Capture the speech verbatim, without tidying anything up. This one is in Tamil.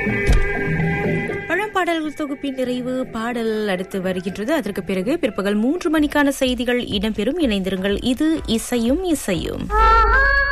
பழம்பாடல்கள் தொகுப்பின் நிறைவு பாடல் அடுத்து வருகின்றது. அதற்கு பிறகு பிற்பகல் மூன்று மணிக்கான செய்திகள் இடம்பெறும். இணைந்திருங்கள். இது இசையும் இசையும்.